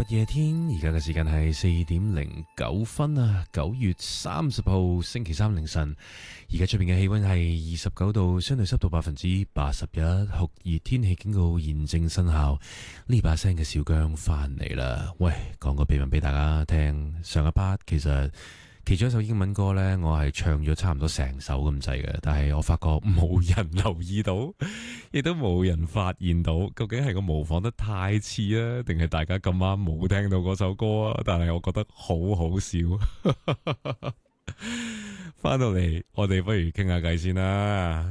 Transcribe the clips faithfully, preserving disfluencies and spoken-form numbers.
不夜天，而家嘅時間係四點零九分啊！九月三十號星期三凌晨，而家出邊嘅氣溫係二十九度，相對濕度百分之八十一，酷熱天氣警告現正生效。呢把聲嘅小姜翻嚟啦！喂，講個秘密俾大家聽，上一 part 其實。其中一首英文歌呢，我係唱咗差唔多成首咁滯嘅，但係我發覺冇人留意到，亦都冇人發現到，究竟係我模仿得太似啊，定係大家咁啱冇聽到嗰首歌啊？但係我覺得好好笑。翻到嚟，我哋不如傾下偈先啦。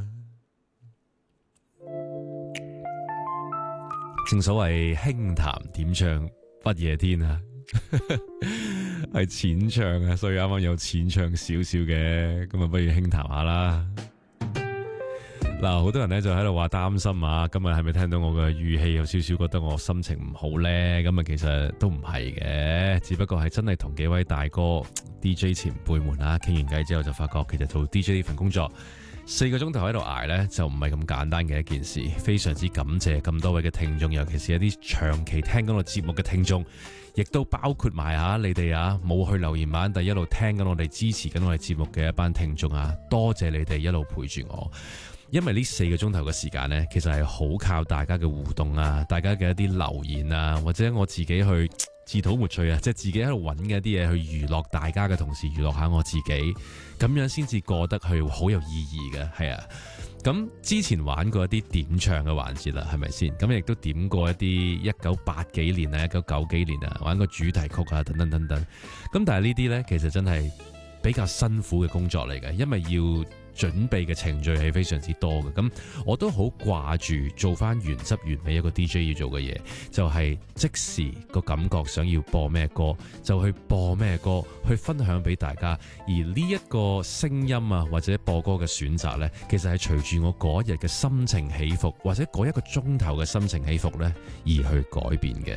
正所謂輕談點唱不夜天啊！係淺唱啊，所以啱啱有淺唱少少嘅，咁啊不如輕談下啦。嗱，好多人咧就喺度話擔心啊，今日係咪聽到我嘅語氣有少少覺得我心情唔好呢？咁啊其實都唔係嘅，只不過係真係同幾位大哥 D J 前輩們啊傾完偈之後就發覺，其實做 D J 呢份工作四個鐘頭喺度捱呢，就唔係咁簡單嘅一件事。非常之感謝咁多位嘅聽眾，尤其是一啲長期聽緊我節目嘅聽眾，亦都包括埋吓你哋啊冇去留言板，但一路聽緊我哋支持緊我哋節目嘅一班聽眾啊，多謝你哋一路陪住我。因為呢四個鐘頭嘅時間呢，其實係好靠大家嘅互動啊，大家嘅一啲留言啊，或者我自己去自討沒趣啊，即係自己喺度揾嘅一啲嘢去娛樂大家嘅同時，娛樂下我自己，咁樣先至過得去好有意義嘅。係啊，咁之前玩過一啲點唱嘅環節啦，係咪先？咁亦都點過一啲一九八幾年啊、一九九幾年啊，玩個主題曲啊，等等等等。咁但係呢啲呢，其實真係比較辛苦嘅工作嚟嘅，因為要準備嘅程序係非常之多嘅，咁我都好掛住做翻原汁原味一個 D J 要做嘅嘢，就係即時個感覺，想要播咩歌就去播咩歌，去分享俾大家。而呢一個聲音啊，或者播歌嘅選擇呢，其實係隨住我嗰日嘅心情起伏，或者嗰一個鐘頭嘅心情起伏呢，而去改變嘅。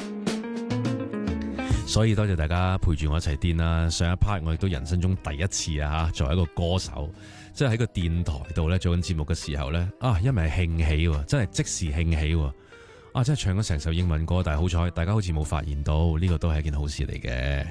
所以多謝大家陪住我一齊癲啦！上一 part 我亦都人生中第一次啊，作為一個歌手，即係喺個電台度咧做緊節目嘅時候咧，啊，因為興起，真係即時興起，啊，真係唱咗成首英文歌，但係好彩大家好似冇發現到，呢個都係一件好事嚟嘅。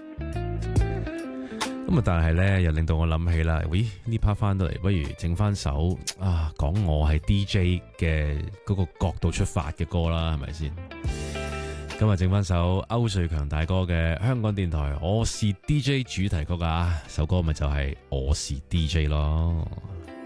咁啊，但係咧又令到我諗起啦，喂，呢 part 翻到嚟，不如整翻首啊，講我係 D J 嘅嗰個角度出發嘅歌啦，係咪先？今日整翻首歐瑞強大哥嘅香港電台我是 D J 主題曲啊，首歌咪就係我是 D J 咯。